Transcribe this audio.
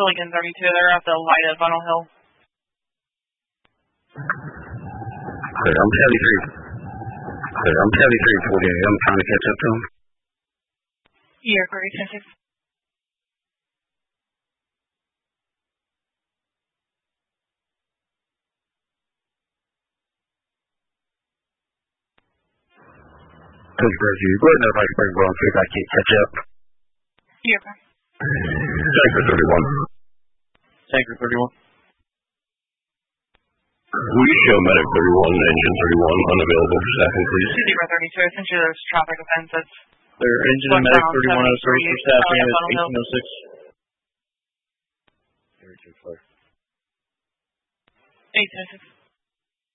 to Lincoln 32. They're at the light at Funnel Hill. Clear, I'm Cali 348. I'm trying to catch up to him. Yeah, great. 10-6. Go ahead and everybody bring on, see if I can't catch up. Yeah, okay. Tanker 31. Tanker 31. We show Medic 31, Engine 31 unavailable for staffing, please. 032, essentially there's traffic offenses. Their Engine and Medic 31 has service for staffing at 1806. 826.